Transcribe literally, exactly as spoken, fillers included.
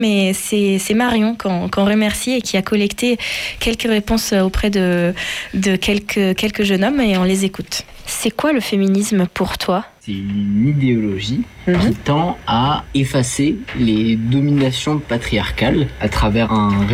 Mais c'est, c'est Marion qu'on, qu'on remercie et qui a collecté quelques réponses auprès de, de quelques, quelques jeunes hommes et on les écoute. C'est quoi le féminisme pour toi ? C'est une idéologie mmh. qui tend à effacer les dominations patriarcales à travers un